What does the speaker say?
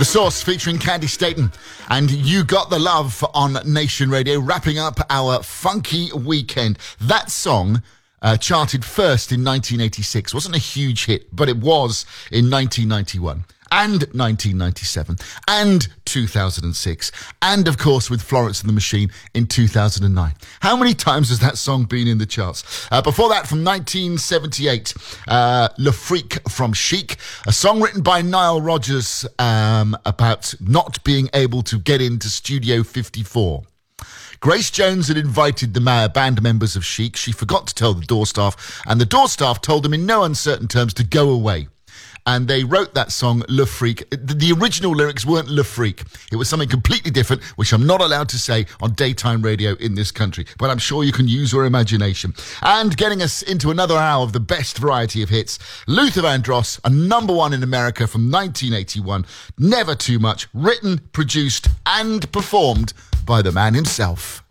The Source featuring Candy Staten and You Got the Love on Nation Radio, wrapping up our funky weekend. That song charted first in 1986. Wasn't a huge hit, but it was in 1991 and 1997 and 2006 and, of course, with Florence and the Machine in 2009. How many times has that song been in the charts? Before that, from 1978, Le Freak from Chic, a song written by Nile Rodgers about not being able to get into Studio 54. Grace Jones had invited the band members of Chic. She forgot to tell the door staff, and the door staff told them in no uncertain terms to go away. And they wrote that song, Le Freak. The original lyrics weren't Le Freak. It was something completely different, which I'm not allowed to say on daytime radio in this country. But I'm sure you can use your imagination. And getting us into another hour of the best variety of hits, Luther Vandross, a number one in America from 1981. Never Too Much, written, produced, and performed by the man himself.